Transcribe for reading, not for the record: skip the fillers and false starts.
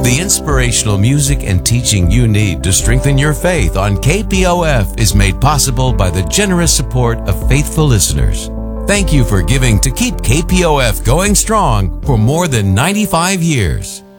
The inspirational music and teaching you need to strengthen your faith on KPOF is made possible by the generous support of faithful listeners. Thank you for giving to keep KPOF going strong for more than 95 years.